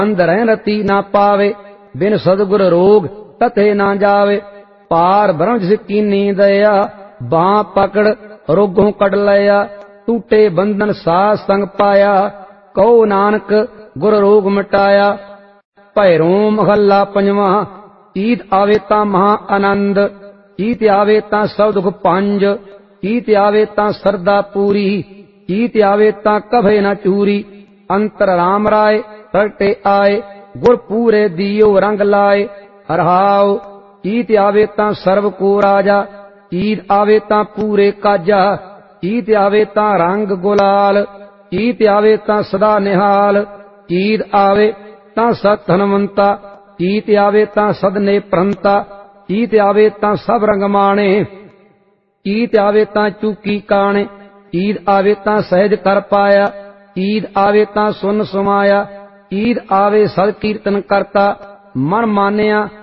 अंदर रति ना पावे, बिन सदगुर रोग तथे ना जावे। पार ब्रह्म जिस कीनी दया, बाँ पकड़ रोगों कड़ लया। टूटे बंधन साध संग पाया, कहो नानक गुर रोग मिटाया। भैरों महला पंजवा। ईद आवे तां महा आनंद, ईत आवे तां सब दुख पंज। ईत आवे तां सरदा पूरी, ईत आवे तां कभे न चूरी। अंतर राम राय प्रगटे आए, गुर पूरे दियो रंग लाए। हरहाओ ईत आवे तां सर्व को राजा, ईद आवे तां पूरे काजा। ईत आवे तां रंग गुलाल, ईत आवे तां सदा निहाल। ईद आवे तां सत हनुमंता, ईत आवे तां सदने प्रंता। ईत आवे तां सब रंग माणे, ईत आवे तां चूकी काणे। ईद आवे तां सहज कर पाया, ईद आवे तां सुन समाया। ईद आवे सद कीर्तन करता, मन मानिया